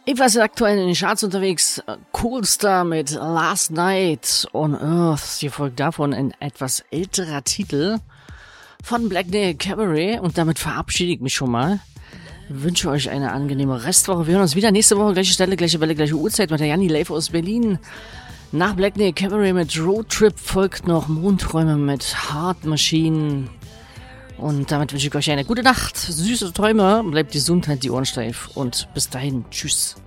Ebenfalls aktuell in den Charts unterwegs, Coolstar mit Last Night on Earth. Hier folgt davon ein etwas älterer Titel von Black Nail Cabaret und damit verabschiede ich mich schon mal. Wünsche euch eine angenehme Restwoche. Wir hören uns wieder nächste Woche, gleiche Stelle, gleiche Welle, gleiche Uhrzeit mit der Janni Live aus Berlin. Nach Black Nail Cabaret mit Road Trip folgt noch Mondträume mit Heart Machine. Und damit wünsche ich euch eine gute Nacht, süße Träume, bleibt gesund, halt die Ohren steif und bis dahin, tschüss.